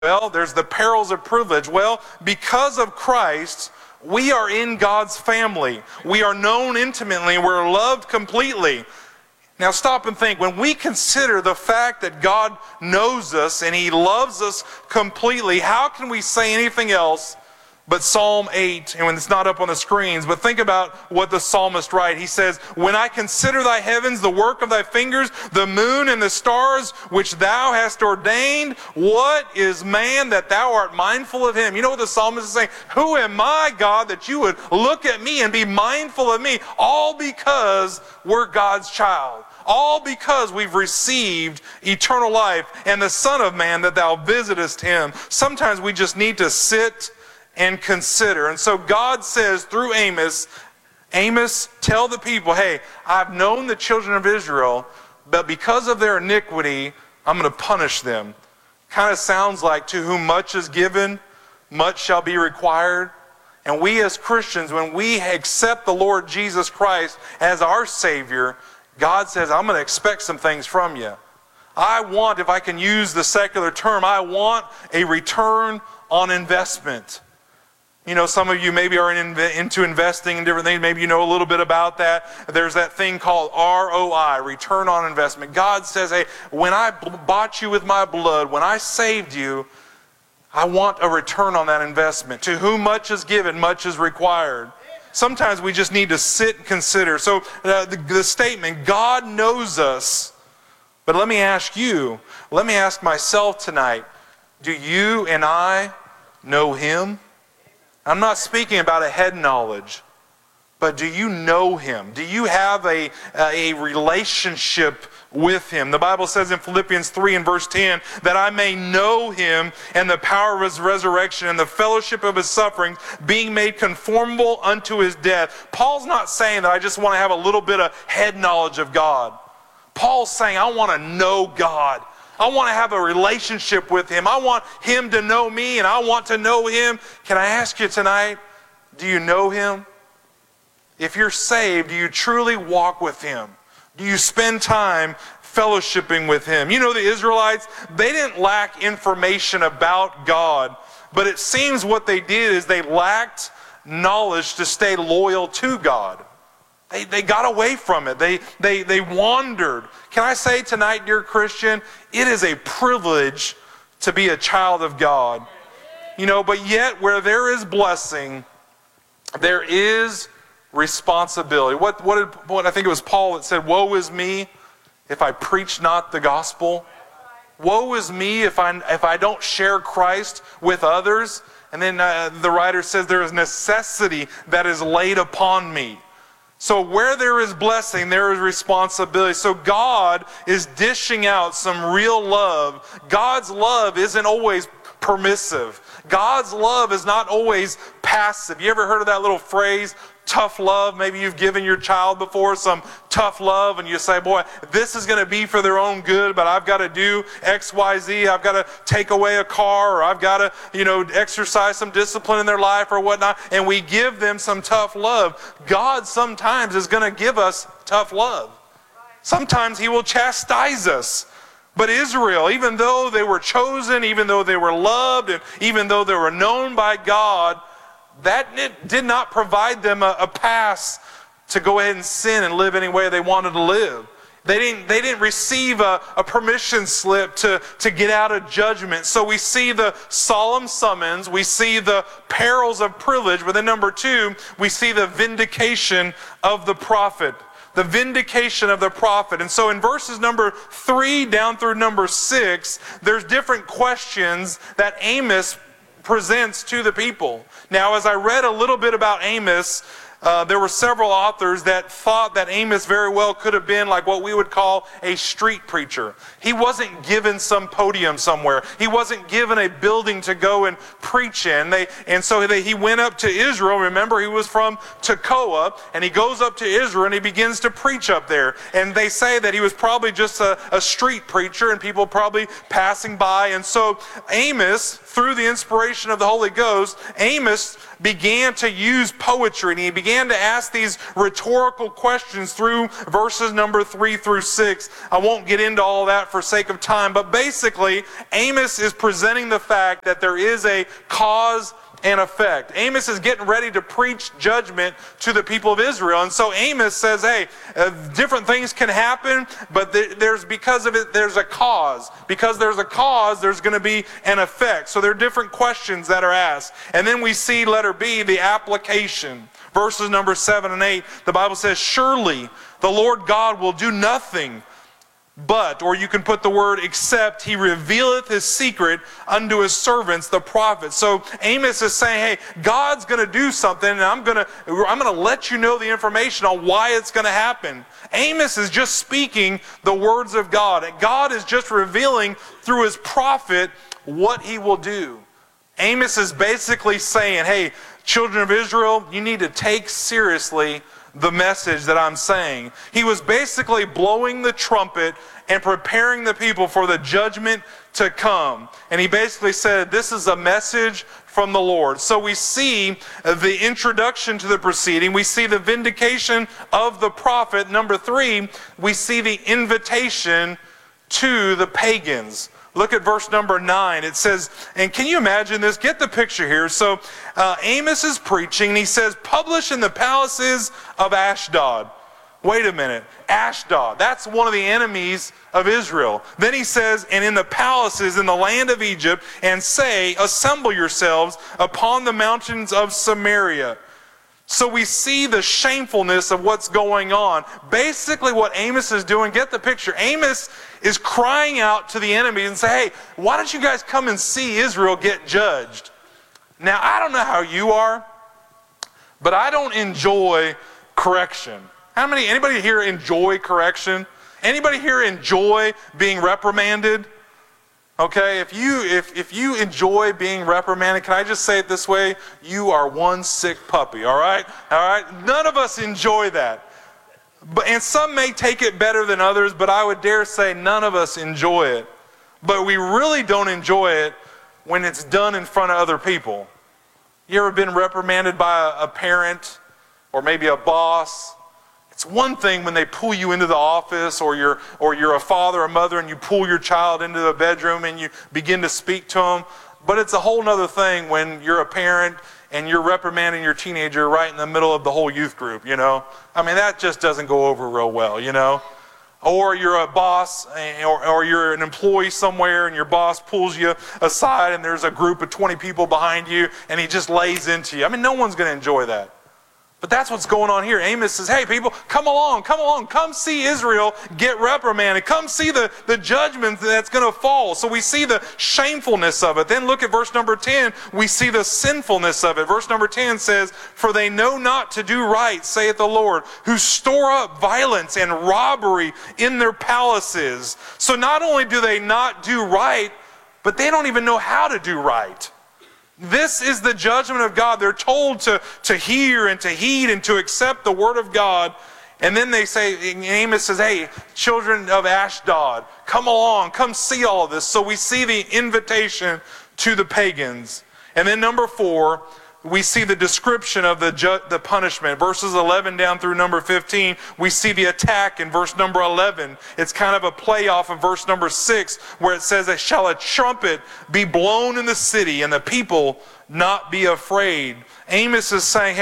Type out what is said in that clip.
Well, there's the perils of privilege. Well, because of Christ, we are in God's family. We are known intimately. We're loved completely. Now stop and think. When we consider the fact that God knows us and He loves us completely, how can we say anything else but Psalm 8, and when it's not up on the screens, but think about what the psalmist writes. He says, when I consider thy heavens, the work of thy fingers, the moon and the stars, which thou hast ordained, what is man that thou art mindful of him? You know what the psalmist is saying? Who am I, God, that you would look at me and be mindful of me? All because we're God's child. All because we've received eternal life and the Son of Man that thou visitest him. Sometimes we just need to sit and consider. And so God says through Amos, tell the people, hey, I've known the children of Israel, but because of their iniquity, I'm going to punish them. Kind of sounds like, to whom much is given, much shall be required. And we as Christians, when we accept the Lord Jesus Christ as our Savior, God says, I'm going to expect some things from you. I want, if I can use the secular term, I want a return on investment. You know, some of you maybe are into investing in different things. Maybe you know a little bit about that. There's that thing called ROI, return on investment. God says, hey, when I bought you with my blood, when I saved you, I want a return on that investment. To whom much is given, much is required. Sometimes we just need to sit and consider. So the statement, God knows us. But let me ask you, let me ask myself tonight, do you and I know Him? I'm not speaking about a head knowledge, but do you know Him? Do you have a relationship with Him? The Bible says in Philippians 3 and verse 10, that I may know Him and the power of His resurrection and the fellowship of His sufferings, being made conformable unto His death. Paul's not saying that I just want to have a little bit of head knowledge of God. Paul's saying I want to know God. I want to have a relationship with Him. I want Him to know me, and I want to know Him. Can I ask you tonight, do you know Him? If you're saved, do you truly walk with Him? Do you spend time fellowshipping with Him? You know, the Israelites, they didn't lack information about God, but it seems what they did is they lacked knowledge to stay loyal to God. They got away from it. They wandered. Can I say tonight, dear Christian, it is a privilege to be a child of God. You know, but yet where there is blessing, there is responsibility. What I think it was Paul that said, woe is me if I preach not the gospel. Woe is me if I don't share Christ with others. And then the writer says there is necessity that is laid upon me. So where there is blessing, there is responsibility. So God is dishing out some real love. God's love isn't always permissive. God's love is not always passive. You ever heard of that little phrase, tough love? Maybe you've given your child before some tough love and you say, boy, this is going to be for their own good, but I've got to do X, Y, Z. I've got to take away a car, or I've got to, exercise some discipline in their life or whatnot. And we give them some tough love. God sometimes is going to give us tough love. Sometimes He will chastise us. But Israel, even though they were chosen, even though they were loved, and even though they were known by God, that did not provide them a pass to go ahead and sin and live any way they wanted to live. They didn't receive a permission slip to get out of judgment. So we see the solemn summons, we see the perils of privilege, but then number 2, we see the vindication of the prophet. The vindication of the prophet. And so in verses number 3 down through number 6, there's different questions that Amos presents to the people. Now, as I read a little bit about Amos, there were several authors that thought that Amos very well could have been like what we would call a street preacher. He wasn't given some podium somewhere. He wasn't given a building to go and preach in. So he went up to Israel. Remember, he was from Tekoa, and he goes up to Israel and he begins to preach up there. And they say that he was probably just a street preacher and people probably passing by. And so Amos, through the inspiration of the Holy Ghost, Amos began to use poetry, and he began began to ask these rhetorical questions through verses number 3 through 6. I won't get into all that for sake of time, but basically Amos is presenting the fact that there is a cause and effect. Amos is getting ready to preach judgment to the people of Israel. And so Amos says, hey, different things can happen, but because of it, there's a cause. Because there's a cause, there's going to be an effect. So there are different questions that are asked. And then we see, letter B, the application. Verses number 7 and 8, the Bible says, surely the Lord God will do nothing but, or you can put the word except, he revealeth his secret unto his servants, the prophets. So Amos is saying, hey, God's going to do something, and I'm going to let you know the information on why it's going to happen. Amos is just speaking the words of God, and God is just revealing through his prophet what he will do. Amos is basically saying, hey, children of Israel, you need to take seriously the message that I'm saying. He was basically blowing the trumpet and preparing the people for the judgment to come. And he basically said, this is a message from the Lord. So we see the introduction to the proceeding. We see the vindication of the prophet. Number 3, we see the invitation to the pagans. Look at verse number 9. It says, and can you imagine this? Get the picture here. So Amos is preaching, and he says, publish in the palaces of Ashdod. Wait a minute. Ashdod, that's one of the enemies of Israel. Then he says, and in the palaces in the land of Egypt, and say, assemble yourselves upon the mountains of Samaria. So we see the shamefulness of what's going on. Basically what Amos is doing, get the picture. Amos is crying out to the enemy and say, hey, why don't you guys come and see Israel get judged? Now, I don't know how you are, but I don't enjoy correction. Anybody here enjoy correction? Anybody here enjoy being reprimanded? Okay, if you enjoy being reprimanded, can I just say it this way? You are one sick puppy, all right? All right? None of us enjoy that. And some may take it better than others, but I would dare say none of us enjoy it. But we really don't enjoy it when it's done in front of other people. You ever been reprimanded by a parent or maybe a boss? It's one thing when they pull you into the office, or you're a father or mother and you pull your child into the bedroom and you begin to speak to them. But it's a whole other thing when you're a parent and you're reprimanding your teenager right in the middle of the whole youth group, you know. I mean, that just doesn't go over real well, you know. Or you're a boss, or you're an employee somewhere and your boss pulls you aside and there's a group of 20 people behind you and he just lays into you. I mean, no one's going to enjoy that. But that's what's going on here. Amos says, hey people, come along, come see Israel get reprimanded. Come see the judgment that's going to fall. So we see the shamefulness of it. Then look at verse number 10. We see the sinfulness of it. Verse number 10 says, for they know not to do right, saith the Lord, who store up violence and robbery in their palaces. So not only do they not do right, but they don't even know how to do right. This is the judgment of God. They're told to hear and to heed and to accept the word of God. And then they say, Amos says, hey, children of Ashdod, come along, come see all of this. So we see the invitation to the pagans. And then number 4, we see the description of the punishment. Verses 11 down through number 15, we see the attack in verse number 11. It's kind of a play off of verse number 6, where it says, shall a trumpet be blown in the city and the people not be afraid? Amos is saying,